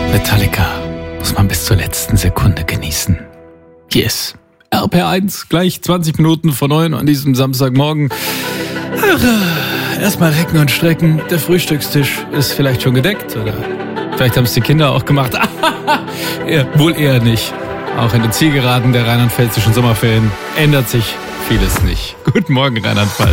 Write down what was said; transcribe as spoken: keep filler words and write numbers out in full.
Metallica muss man bis zur letzten Sekunde genießen. Hier ist R P R eins, gleich zwanzig Minuten vor neun an diesem Samstagmorgen. Ach, erstmal recken und strecken. Der Frühstückstisch ist vielleicht schon gedeckt oder vielleicht haben es die Kinder auch gemacht. ja, wohl eher nicht. Auch in den Zielgeraden der rheinland-pfälzischen Sommerferien ändert sich vieles nicht. Guten Morgen, Rheinland-Pfalz.